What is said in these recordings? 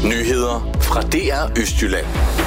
Nyheder fra DR Østjylland.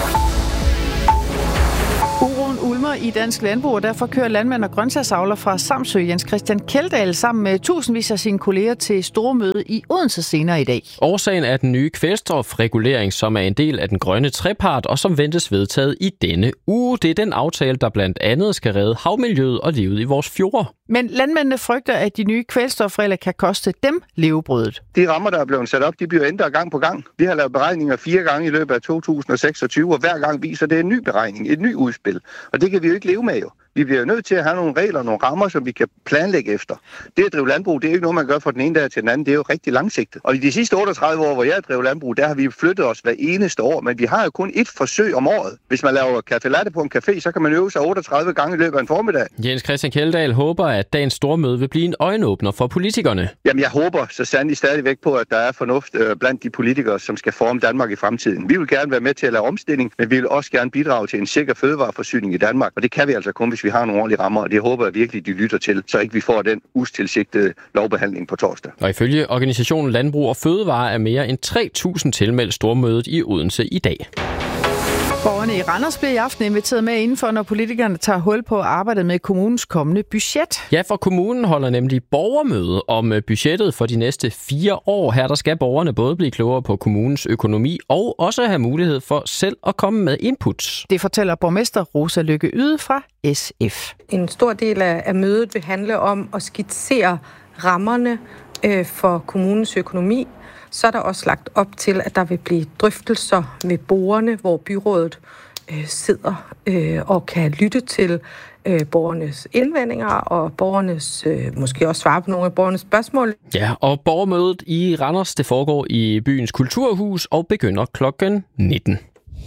Uroen ulmer i dansk landbrug, og derfor kører landmænd og grøntsagsavler fra Samsø Jens Christian Kjeldahl sammen med tusindvis af sine kolleger til stormøde i Odense senere i dag. Årsagen er den nye kvælstofregulering, som er en del af den grønne trepart, og som ventes vedtaget i denne uge. Det er den aftale, der blandt andet skal redde havmiljøet og livet i vores fjorde. Men landmændene frygter, at de nye kvælstofregler kan koste dem levebrødet. De rammer, der er blevet sat op, de bliver ændret gang på gang. Vi har lavet beregninger 4 gange i løbet af 2026, og hver gang viser det en ny beregning, et nyt udspil. Og det kan vi jo ikke leve med jo. Vi bliver jo nødt til at have nogle regler, nogle rammer, som vi kan planlægge efter. Det at drive landbrug, det er jo ikke noget, man gør fra den ene dag til den anden. Det er jo rigtig langsigtet. Og i de sidste 38 år, hvor jeg drev landbrug, der har vi flyttet os hver eneste år. Men vi har jo kun ét forsøg om året. Hvis man laver café latte på en café, så kan man øve sig 38 gange i løbet af en formiddag. Jens Christian Kjeldahl håber, at dagens stormøde vil blive en øjenåbner for politikerne. Jamen, jeg håber så sandelig stadigvæk på, at der er fornuft blandt de politikere, som skal forme Danmark i fremtiden. Vi vil gerne være med til at lave omstilling, men vi vil også gerne bidrage til en sikker fødevareforsyning i Danmark. Og det kan vi altså kun, hvis vi har nogle ordentlige rammer, og det håber jeg virkelig, de lytter til, så ikke vi får den ustilsigtede lovbehandling på torsdag. Og ifølge organisationen Landbrug og Fødevare er mere end 3.000 tilmeldt stormødet i Odense i dag. Borgerne i Randers bliver i aften inviteret med indenfor, når politikerne tager hul på arbejdet med kommunens kommende budget. Ja, for kommunen holder nemlig borgermøde om budgettet for de næste 4 år. Her der skal borgerne både blive klogere på kommunens økonomi og også have mulighed for selv at komme med inputs. Det fortæller borgmester Rosa Lykke Yde fra SF. En stor del af mødet vil handle om at skitsere rammerne for kommunens økonomi. Så er der også lagt op til, at der vil blive drøftelser med borgerne, hvor byrådet sidder og kan lytte til borgernes indvendinger og borgernes måske også svare på nogle af borgernes spørgsmål. Ja, og borgermødet i Randers, det foregår i byens kulturhus og begynder klokken 19.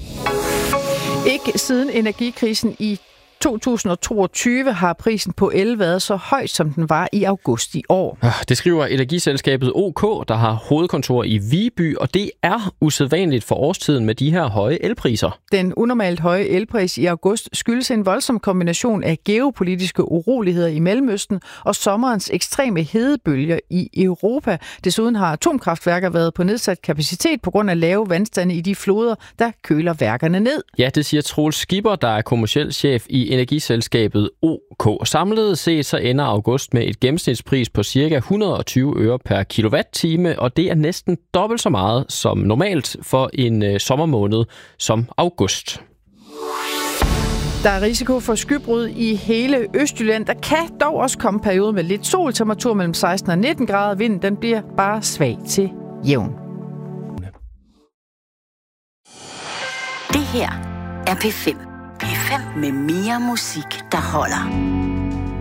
Ikke siden energikrisen i 2022 har prisen på el været så høj, som den var i august i år. Det skriver energiselskabet OK, der har hovedkontor i Viby, og det er usædvanligt for årstiden med de her høje elpriser. Den unormalt høje elpris i august skyldes en voldsom kombination af geopolitiske uroligheder i Mellemøsten og sommerens ekstreme hedebølger i Europa. Desuden har atomkraftværker været på nedsat kapacitet på grund af lave vandstande i de floder, der køler værkerne ned. Ja, det siger Troels Skipper, der er kommerciel chef i energiselskabet OK. Samlet set så ender august med et gennemsnitspris på ca. 120 øre per kilowatt-time, og det er næsten dobbelt så meget som normalt for en sommermåned som august. Der er risiko for skybrud i hele Østjylland. Der kan dog også komme perioder med lidt sol, temperatur mellem 16 og 19 grader. Vinden den bliver bare svag til jævn. Det her er P5. P5 med mere musik, der holder.